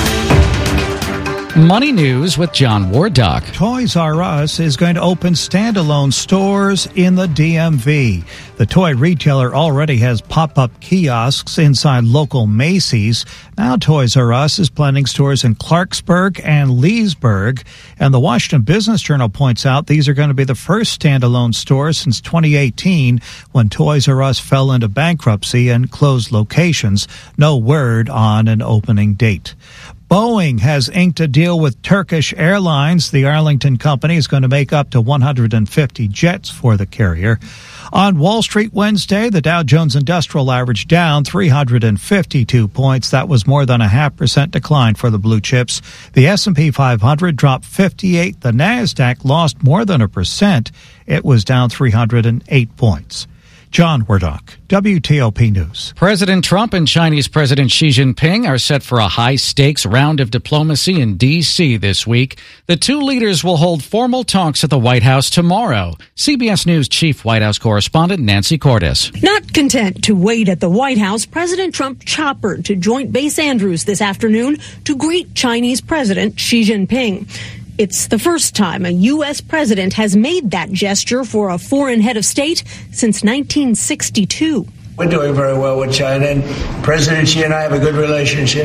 Money News with John Wardock. Toys R Us is going to open standalone stores in the D M V. The toy retailer already has pop-up kiosks inside local Macy's. Now Toys R Us is planning stores in Clarksburg and Leesburg. And the Washington Business Journal points out these are going to be the first standalone stores since twenty eighteen when Toys R Us fell into bankruptcy and closed locations. No word on an opening date. Boeing has inked a deal with Turkish Airlines. The Arlington company is going to make up to one hundred fifty jets for the carrier. On Wall Street Wednesday, the Dow Jones Industrial Average down three hundred fifty-two points. That was more than a half percent decline for the blue chips. The S and P five hundred dropped fifty-eight. The NASDAQ lost more than a percent. It was down three hundred eight points. John Wardock, W T O P News. President Trump and Chinese President Xi Jinping are set for a high-stakes round of diplomacy in D C this week. The two leaders will hold formal talks at the White House tomorrow. C B S News Chief White House Correspondent Nancy Cordes. Not content to wait at the White House, President Trump choppered to Joint Base Andrews this afternoon to greet Chinese President Xi Jinping. It's the first time a U S president has made that gesture for a foreign head of state since nineteen sixty-two. We're doing very well with China, and President Xi and I have a good relationship.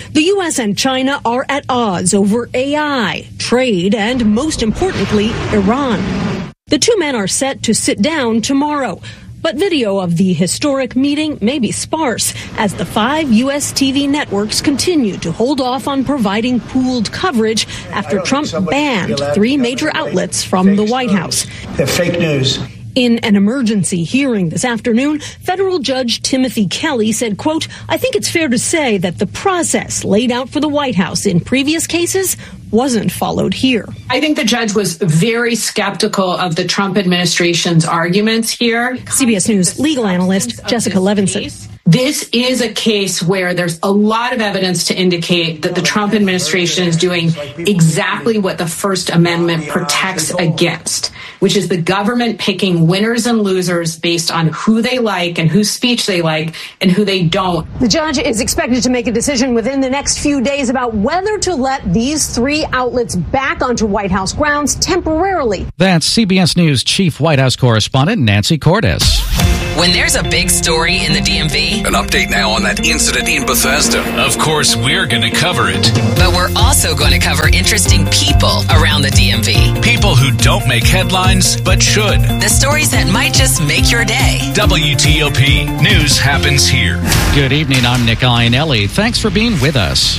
The U S and China are at odds over A I, trade, and most importantly, Iran. The two men are set to sit down tomorrow. But video of the historic meeting may be sparse as the five U S T V networks continue to hold off on providing pooled coverage after Trump banned three major outlets from the White House. They're fake news. In an emergency hearing this afternoon, federal judge Timothy Kelly said, quote, I think it's fair to say that the process laid out for the White House in previous cases wasn't followed here. I think the judge was very skeptical of the Trump administration's arguments here. C B S News legal analyst Jessica Levinson. This is a case where there's a lot of evidence to indicate that the Trump administration is doing exactly what the First Amendment protects against, which is the government picking winners and losers based on who they like and whose speech they like and who they don't. The judge is expected to make a decision within the next few days about whether to let these three outlets back onto White House grounds temporarily. That's C B S News Chief White House Correspondent Nancy Cordes. When there's a big story in the D M V, an update now on that incident in Bethesda. Of course, we're going to cover it. But we're also going to cover interesting people around the D M V. People who don't make headlines, but should. The stories that might just make your day. W T O P News happens here. Good evening. I'm Nick Iannelli. Thanks for being with us.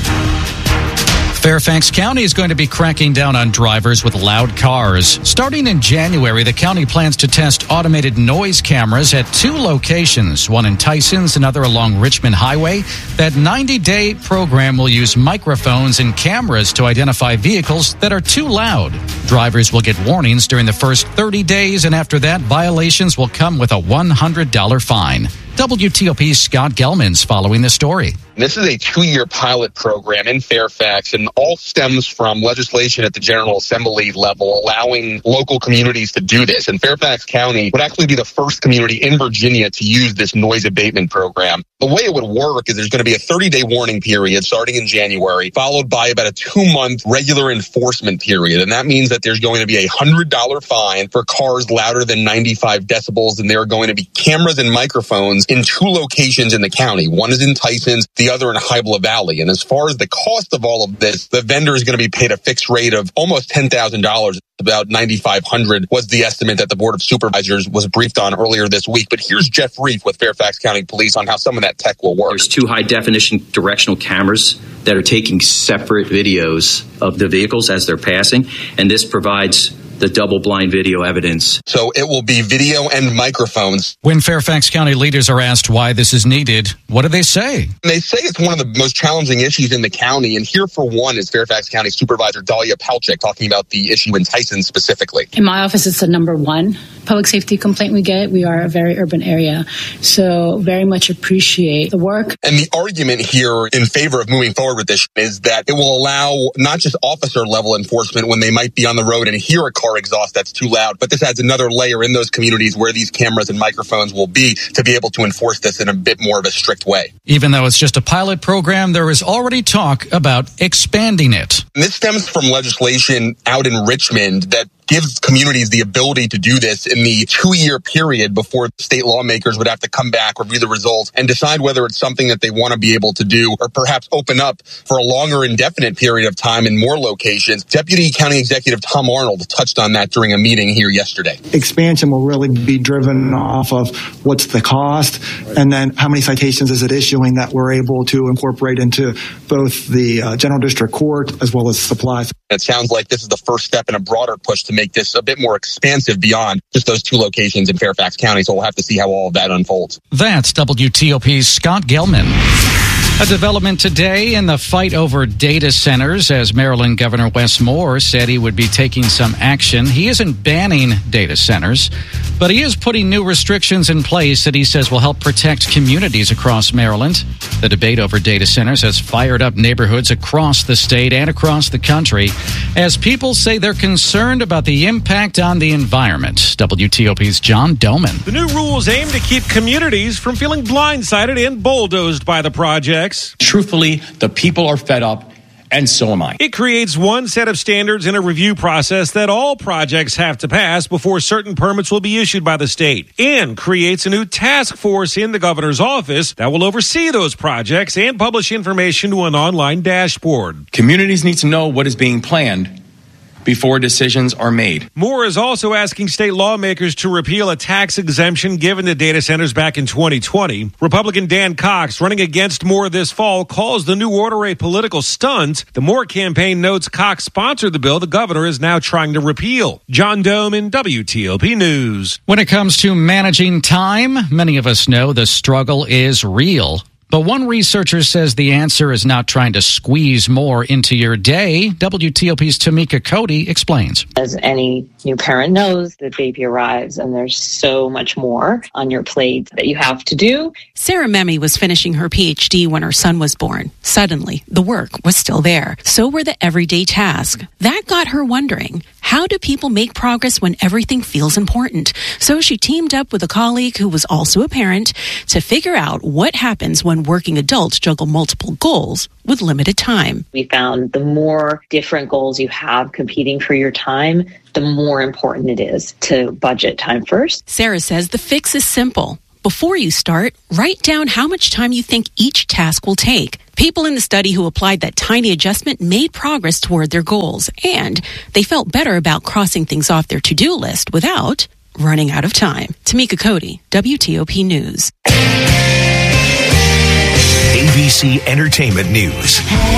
Fairfax County is going to be cracking down on drivers with loud cars. Starting in January, the county plans to test automated noise cameras at two locations, one in Tysons, another along Richmond Highway. That ninety-day program will use microphones and cameras to identify vehicles that are too loud. Drivers will get warnings during the first thirty days, and after that, violations will come with a one hundred dollars fine. W T O P's Scott Gelman's following the story. This is a two-year pilot program in Fairfax, and all stems from legislation at the General Assembly level allowing local communities to do this. And Fairfax County would actually be the first community in Virginia to use this noise abatement program. The way it would work is there's going to be a thirty-day warning period starting in January, followed by about a two-month regular enforcement period. And that means that there's going to be a one hundred dollars fine for cars louder than ninety-five decibels, and there are going to be cameras and microphones in two locations in the county. One is in Tysons, the other in Hybla Valley. And as far as the cost of all of this, the vendor is going to be paid a fixed rate of almost ten thousand dollars. About ninety-five hundred dollars was the estimate that the Board of Supervisors was briefed on earlier this week. But here's Jeff Reif with Fairfax County Police on how some of that tech will work. There's two high-definition directional cameras that are taking separate videos of the vehicles as they're passing, and this provides the double-blind video evidence. So it will be video and microphones. When Fairfax County leaders are asked why this is needed, what do they say? They say it's one of the most challenging issues in the county, and here for one is Fairfax County Supervisor Dahlia Palchik talking about the issue in Tyson specifically. In my office, it's the number one public safety complaint we get. We are a very urban area, so very much appreciate the work. And the argument here in favor of moving forward with this is that it will allow not just officer-level enforcement when they might be on the road and hear a car exhaust that's too loud, but this adds another layer in those communities where these cameras and microphones will be to be able to enforce this in a bit more of a strict way. Even though it's just a pilot program, there is already talk about expanding it. And this stems from legislation out in Richmond that gives communities the ability to do this in the two-year period before state lawmakers would have to come back, review the results, and decide whether it's something that they want to be able to do or perhaps open up for a longer indefinite period of time in more locations. Deputy County Executive Tom Arnold touched on that during a meeting here yesterday. Expansion will really be driven off of what's the cost and then how many citations is it issuing that we're able to incorporate into both the uh, General District Court as well as supplies. It sounds like this is the first step in a broader push to make this a bit more expansive beyond just those two locations in Fairfax County. So we'll have to see how all of that unfolds. That's W T O P's Scott Gelman. A development today in the fight over data centers, as Maryland Governor Wes Moore said he would be taking some action. He isn't banning data centers, but he is putting new restrictions in place that he says will help protect communities across Maryland. The debate over data centers has fired up neighborhoods across the state and across the country as people say they're concerned about the impact on the environment. W T O P's John Doman. The new rules aim to keep communities from feeling blindsided and bulldozed by the projects. Truthfully, the people are fed up, and so am I. It creates one set of standards and a review process that all projects have to pass before certain permits will be issued by the state, and creates a new task force in the governor's office that will oversee those projects and publish information to an online dashboard. Communities need to know what is being planned before decisions are made. Moore is also asking state lawmakers to repeal a tax exemption given to data centers back in twenty twenty. Republican Dan Cox, running against Moore this fall, calls the new order a political stunt. The Moore campaign notes Cox sponsored the bill the governor is now trying to repeal. John Domen, W T O P News. When it comes to managing time, many of us know the struggle is real. But one researcher says the answer is not trying to squeeze more into your day. W T O P's Tamika Cody explains. As any new parent knows, the baby arrives and there's so much more on your plate that you have to do. Sarah Memme was finishing her P H D when her son was born. Suddenly, the work was still there. So were the everyday tasks. That got her wondering, how do people make progress when everything feels important? So she teamed up with a colleague who was also a parent to figure out what happens when working adults juggle multiple goals with limited time. We found the more different goals you have competing for your time, the more important it is to budget time first. Sarah says the fix is simple. Before you start, write down how much time you think each task will take. People in the study who applied that tiny adjustment made progress toward their goals, and they felt better about crossing things off their to-do list without running out of time. Tamika Cody, W T O P News. A B C Entertainment News.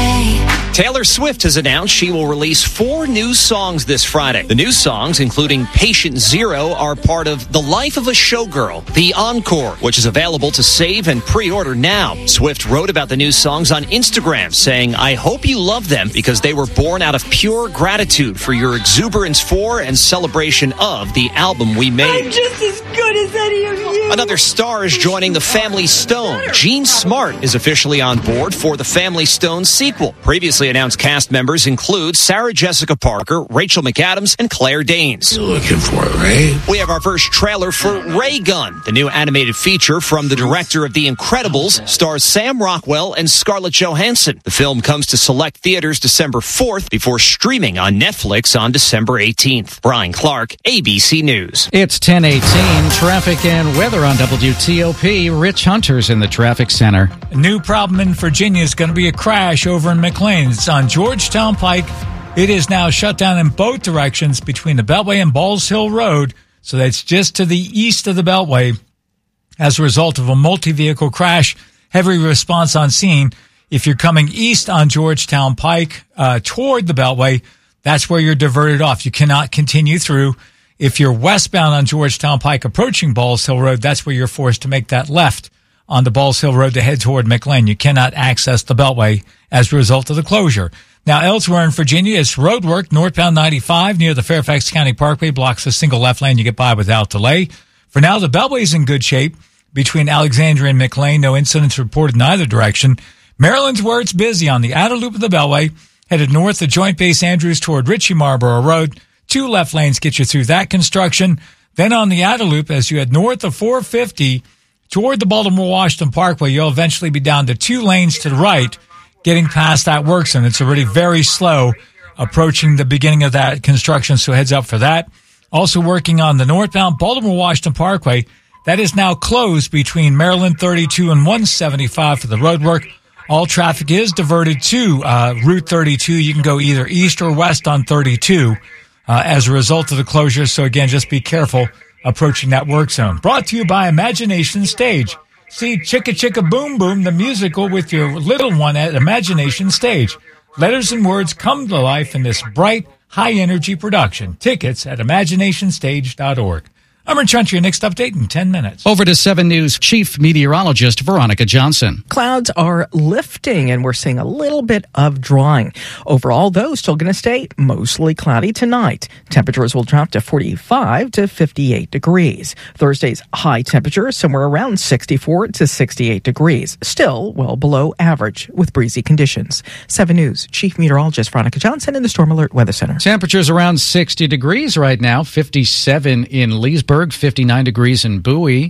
Taylor Swift has announced she will release four new songs this Friday. The new songs, including Patient Zero, are part of The Life of a Showgirl, The Encore, which is available to save and pre-order now. Swift wrote about the new songs on Instagram, saying, "I hope you love them because they were born out of pure gratitude for your exuberance for and celebration of the album we made." I'm just as good as any of you. Another star is joining the Family Stone. Jean Smart is officially on board for the Family Stone sequel. Previously announced cast members include Sarah Jessica Parker, Rachel McAdams, and Claire Danes. You're looking for it, Ray? We have our first trailer for Ray Gun, the new animated feature from the director of The Incredibles, stars Sam Rockwell and Scarlett Johansson. The film comes to select theaters December fourth before streaming on Netflix on December eighteenth. Brian Clark, A B C News. It's ten eighteen. Traffic and weather on W T O P. Rich Hunter's in the traffic center. A new problem in Virginia is going to be a crash over in McLean. It's on Georgetown Pike. It is now shut down in both directions between the Beltway and Balls Hill Road. So that's just to the east of the Beltway as a result of a multi-vehicle crash. Heavy response on scene. If you're coming east on Georgetown Pike uh, toward the Beltway, that's where you're diverted off. You cannot continue through. If you're westbound on Georgetown Pike approaching Balls Hill Road, that's where you're forced to make that left on the Balls Hill Road to head toward McLean. You cannot access the Beltway as a result of the closure. Now, elsewhere in Virginia, it's road work. Northbound ninety-five near the Fairfax County Parkway blocks a single left lane. You get by without delay. For now, the Beltway's in good shape between Alexandria and McLean. No incidents reported in either direction. Maryland's where it's busy on the outer loop of the Beltway, headed north of Joint Base Andrews toward Ritchie Marlboro Road. Two left lanes get you through that construction. Then on the outer loop, as you head north of four fifty toward the Baltimore-Washington Parkway, you'll eventually be down to two lanes to the right, getting past that work zone. It's already very slow approaching the beginning of that construction, so heads up for that. Also working on the northbound Baltimore-Washington Parkway. That is now closed between Maryland thirty-two and one seventy-five for the road work. All traffic is diverted to uh, Route thirty-two. You can go either east or west on thirty-two uh, as a result of the closure. So again, just be careful approaching that work zone. Brought to you by Imagination Stage. See Chicka Chicka Boom Boom, the musical, with your little one at Imagination Stage. Letters and words come to life in this bright, high-energy production. Tickets at imagination stage dot org. I'm Rich Hunter, your next update in ten minutes. Over to seven News Chief Meteorologist Veronica Johnson. Clouds are lifting, and we're seeing a little bit of drying. Overall, though, still going to stay mostly cloudy tonight. Temperatures will drop to forty-five to fifty-eight degrees. Thursday's high temperature is somewhere around sixty-four to sixty-eight degrees. Still well below average with breezy conditions. seven News Chief Meteorologist Veronica Johnson in the Storm Alert Weather Center. Temperatures around sixty degrees right now, fifty-seven in Leesburg, fifty-nine degrees in Bowie,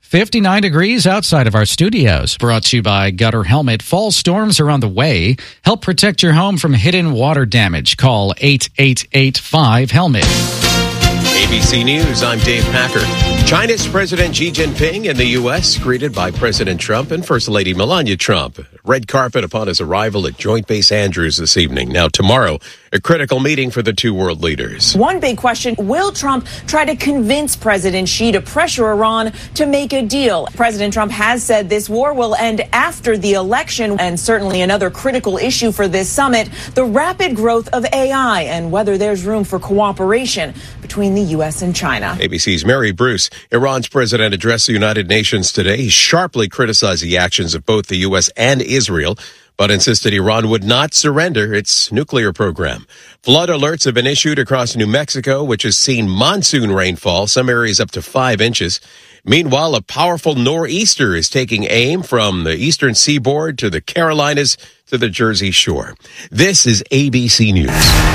fifty-nine degrees outside of our studios. Brought to you by Gutter Helmet. Fall storms are on the way. Help protect your home from hidden water damage. Call eight eight eight five HELMET. A B C News, I'm Dave Packer. China's President Xi Jinping in the U S greeted by President Trump and First Lady Melania Trump. Red carpet upon his arrival at Joint Base Andrews this evening. Now tomorrow, a critical meeting for the two world leaders. One big question, will Trump try to convince President Xi to pressure Iran to make a deal? President Trump has said this war will end after the election, and certainly another critical issue for this summit, the rapid growth of A I and whether there's room for cooperation between the U S and China. A B C's Mary Bruce. Iran's president addressed the United Nations today. He sharply criticized the actions of both the U S and Israel, but insisted Iran would not surrender its nuclear program. Flood alerts have been issued across New Mexico, which has seen monsoon rainfall, some areas up to five inches. Meanwhile, a powerful nor'easter is taking aim from the eastern seaboard to the Carolinas to the Jersey Shore. This is A B C News.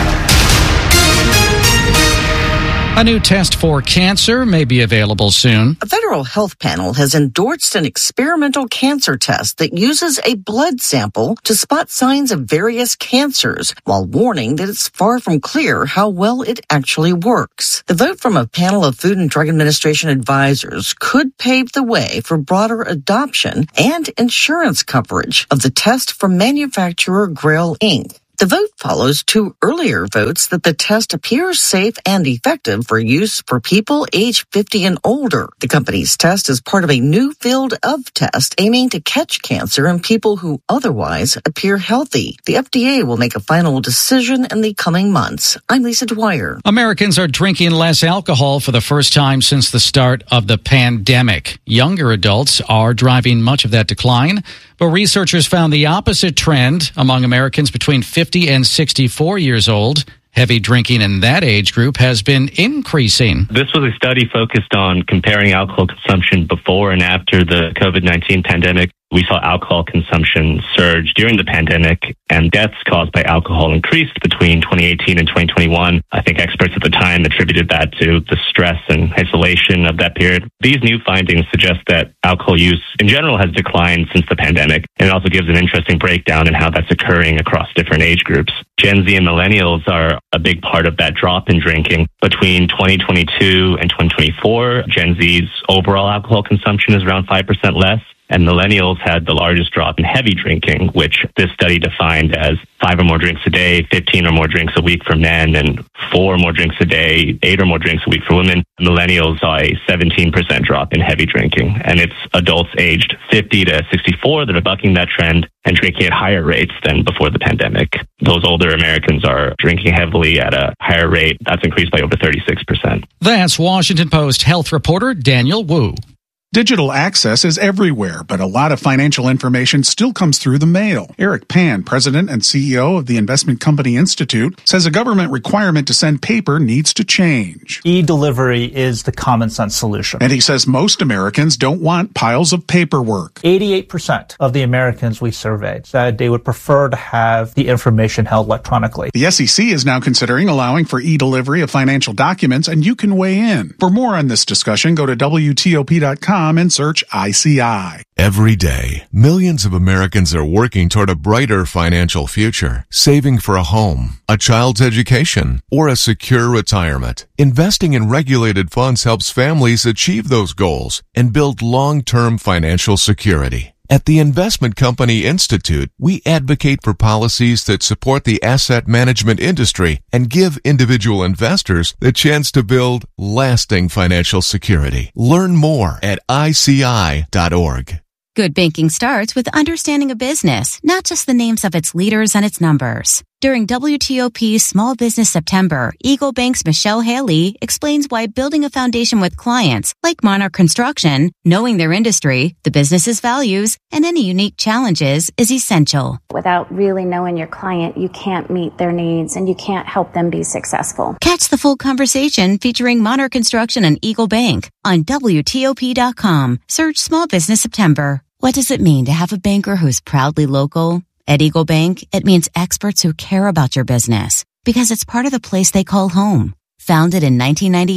A new test for cancer may be available soon. A federal health panel has endorsed an experimental cancer test that uses a blood sample to spot signs of various cancers, while warning that it's far from clear how well it actually works. The vote from a panel of Food and Drug Administration advisors could pave the way for broader adoption and insurance coverage of the test from manufacturer Grail Incorporated. The vote follows two earlier votes that the test appears safe and effective for use for people age fifty and older. The company's test is part of a new field of test aiming to catch cancer in people who otherwise appear healthy. The F D A will make a final decision in the coming months. I'm Lisa Dwyer. Americans are drinking less alcohol for the first time since the start of the pandemic. Younger adults are driving much of that decline, but researchers found the opposite trend among Americans between fifty and sixty-four years old. Heavy drinking in that age group has been increasing. This was a study focused on comparing alcohol consumption before and after the COVID nineteen pandemic. We saw alcohol consumption surge during the pandemic, and deaths caused by alcohol increased between twenty eighteen and twenty twenty-one. I think experts at the time attributed that to the stress and isolation of that period. These new findings suggest that alcohol use in general has declined since the pandemic, and it also gives an interesting breakdown in how that's occurring across different age groups. Gen Z and millennials are a big part of that drop in drinking. Between twenty twenty-two and twenty twenty-four, Gen Z's overall alcohol consumption is around five percent less. And millennials had the largest drop in heavy drinking, which this study defined as five or more drinks a day, fifteen or more drinks a week for men, and four or more drinks a day, eight or more drinks a week for women. Millennials saw a seventeen percent drop in heavy drinking, and it's adults aged fifty to sixty-four that are bucking that trend and drinking at higher rates than before the pandemic. Those older Americans are drinking heavily at a higher rate. That's increased by over thirty-six percent. That's Washington Post health reporter Daniel Wu. Digital access is everywhere, but a lot of financial information still comes through the mail. Eric Pan, president and C E O of the Investment Company Institute, says a government requirement to send paper needs to change. E-delivery is the common sense solution. And he says most Americans don't want piles of paperwork. eighty-eight percent of the Americans we surveyed said they would prefer to have the information held electronically. The S E C is now considering allowing for e-delivery of financial documents, and you can weigh in. For more on this discussion, go to W T O P dot com and search I C I. Every day, millions of Americans are working toward a brighter financial future, saving for a home, a child's education, or a secure retirement. Investing in regulated funds helps families achieve those goals and build long-term financial security. At the Investment Company Institute, we advocate for policies that support the asset management industry and give individual investors the chance to build lasting financial security. Learn more at I C I dot org. Good banking starts with understanding a business, not just the names of its leaders and its numbers. During W T O P's Small Business September, Eagle Bank's Michelle Haley explains why building a foundation with clients like Monarch Construction, knowing their industry, the business's values, and any unique challenges is essential. Without really knowing your client, you can't meet their needs and you can't help them be successful. Catch the full conversation featuring Monarch Construction and Eagle Bank on W T O P dot com. Search Small Business September. What does it mean to have a banker who's proudly local? At Eagle Bank, it means experts who care about your business because it's part of the place they call home. Founded in nineteen ninety-eight,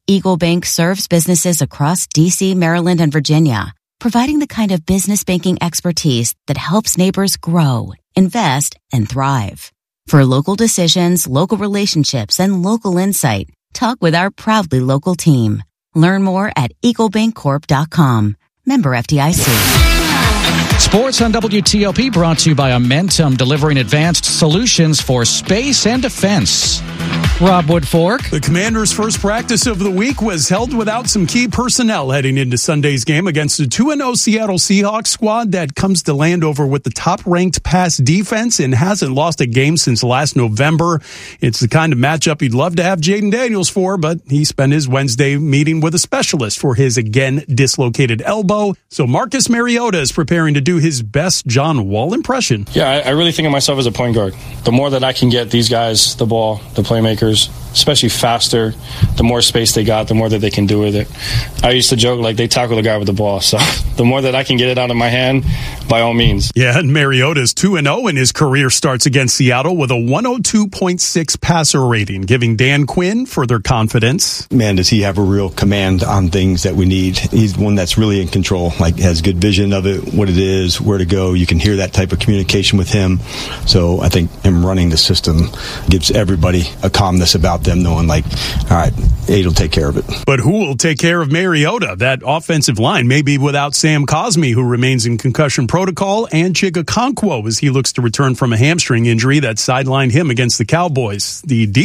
Eagle Bank serves businesses across D C, Maryland, and Virginia, providing the kind of business banking expertise that helps neighbors grow, invest, and thrive. For local decisions, local relationships, and local insight, talk with our proudly local team. Learn more at eagle bank corp dot com. Member F D I C. Sports on W T O P brought to you by Amentum, delivering advanced solutions for space and defense. Rob Woodfork. The Commanders' first practice of the week was held without some key personnel heading into Sunday's game against a two and oh Seattle Seahawks squad that comes to Landover with the top-ranked pass defense and hasn't lost a game since last November. It's the kind of matchup he'd love to have Jaden Daniels for, but he spent his Wednesday meeting with a specialist for his again dislocated elbow. So Marcus Mariota is preparing to do his best John Wall impression. Yeah, I, I really think of myself as a point guard. The more that I can get these guys the ball, the playmakers, especially faster, the more space they got, the more that they can do with it. I used to joke like they tackle the guy with the ball. So the more that I can get it out of my hand, by all means. Yeah, and Mariota's two and oh in his career starts against Seattle with a one oh two point six passer rating, giving Dan Quinn further confidence. Man, does he have a real command on things that we need. He's one that's really in control, like has good vision of it, what it is, where to go. You can hear that type of communication with him. So I think him running the system gives everybody a calmness about them, knowing like, all right, Aid will take care of it. But who will take care of Mariota? That offensive line may be without Sam Cosmi, who remains in concussion protocol, and Chig Okonkwo as he looks to return from a hamstring injury that sidelined him against the Cowboys. The